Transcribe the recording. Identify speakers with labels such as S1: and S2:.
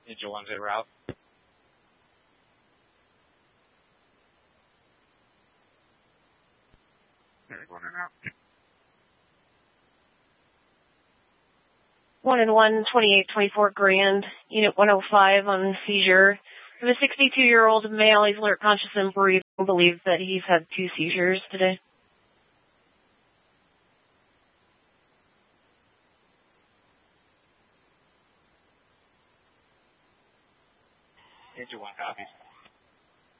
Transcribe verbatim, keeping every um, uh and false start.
S1: Ninja one's en route. One en route.
S2: One and one, twenty-eight twenty-four Grand, Unit one oh five on seizure. We have a sixty-two-year-old male. He's alert, conscious, and breathing. Believes that he's had two seizures today.
S1: Ninja one copies.